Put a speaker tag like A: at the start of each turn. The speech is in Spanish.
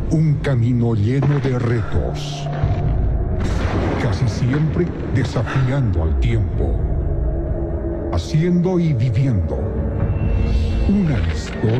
A: Un camino lleno de retos, casi siempre desafiando al tiempo, haciendo y viviendo una historia